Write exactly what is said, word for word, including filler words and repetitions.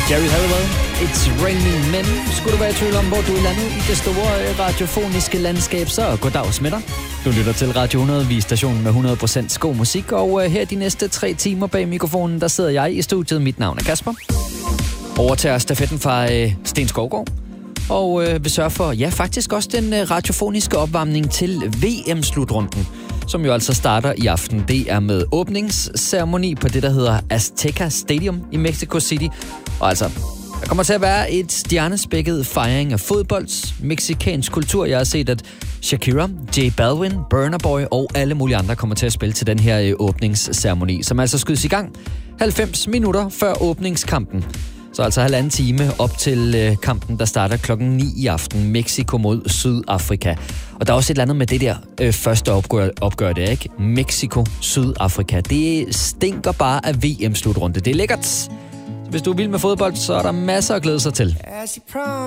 Geri Halliwell, It's Raining Men. Skulle du være i tvivl om, hvor du er landet i det store radiofoniske landskab, så goddags med dig. Du lytter til Radio hundrede, vi stationen med hundrede procent god musik, og her de næste tre timer bag mikrofonen, der sidder jeg i studiet. Mit navn er Kasper. Overtager stafetten fra øh, Sten Skovgaard, og øh, vil sørge for, ja, faktisk også den øh, radiofoniske opvarmning til V M-slutrunden, som jo altså starter i aften. Det er med åbningsceremoni på det, der hedder Azteca Stadium i Mexico City. Og altså, der kommer til at være et stjernespækket fejring af fodbold, mexicansk kultur. Jeg har set, at Shakira, J Balvin, Burna Boy og alle mulige andre kommer til at spille til den her øh, åbningsceremoni, som altså skydes i gang halvfems minutter før åbningskampen. Så altså halvanden time op til øh, kampen, der starter klokken ni i aften. Mexico mod Sydafrika. Og der er også et eller andet med det der øh, første opgør, opgør det, ikke? Mexico-Sydafrika. Det stinker bare af V M-slutrunde. Det er lækkert. Hvis du er vild med fodbold, så er der masser at glæde sig til.